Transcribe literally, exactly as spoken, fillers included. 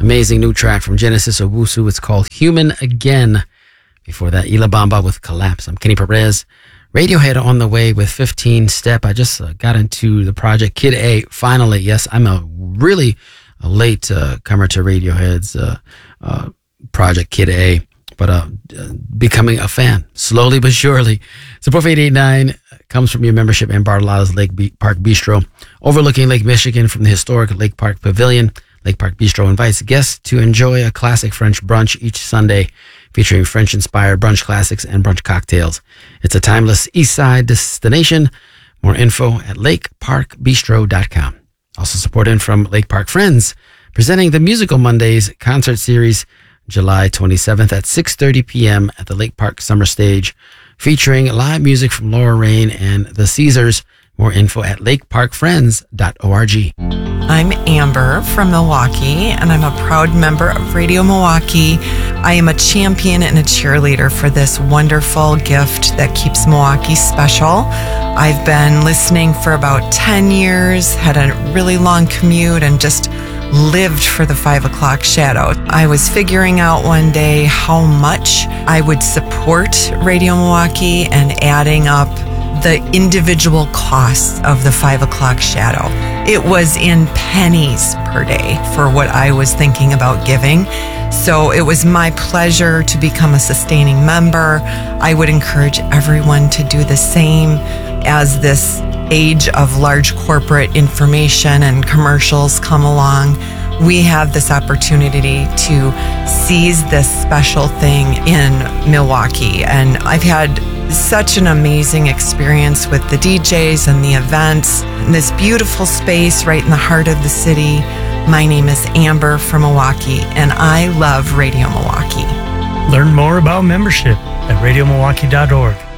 Amazing new track from Genesis Owusu. It's called Human Again. Before that, Ila Bamba with Collapse. I'm Kenny Perez. Radiohead on the way with fifteen Step. I just uh, got into the project Kid A. Finally, yes, I'm a really a late uh, comer to Radiohead's uh, uh, project Kid A, but uh, becoming a fan slowly but surely. Support eight eight nine comes from your membership in Bartolotta's Lake Be- Park Bistro, overlooking Lake Michigan from the historic Lake Park Pavilion. Lake Park Bistro invites guests to enjoy a classic French brunch each Sunday, featuring French-inspired brunch classics and brunch cocktails. It's a timeless East Side destination. More info at lake park bistro dot com. Also supported from Lake Park Friends, presenting the Musical Mondays concert series, July twenty-seventh at six thirty p.m. at the Lake Park Summer Stage, featuring live music from Laura Rain and the Caesars. More info at lake park friends dot org. I'm Amber from Milwaukee, and I'm a proud member of Radio Milwaukee. I am a champion and a cheerleader for this wonderful gift that keeps Milwaukee special. I've been listening for about ten years, had a really long commute, and just lived for the five o'clock shadow. I was figuring out one day how much I would support Radio Milwaukee and adding up the individual costs of the five o'clock shadow. It was in pennies per day for what I was thinking about giving. So it was my pleasure to become a sustaining member. I would encourage everyone to do the same as this age of large corporate information and commercials come along. We have this opportunity to seize this special thing in Milwaukee. And I've had such an amazing experience with the D Js and the events, and this beautiful space right in the heart of the city. My name is Amber from Milwaukee, and I love Radio Milwaukee. Learn more about membership at radio milwaukee dot org.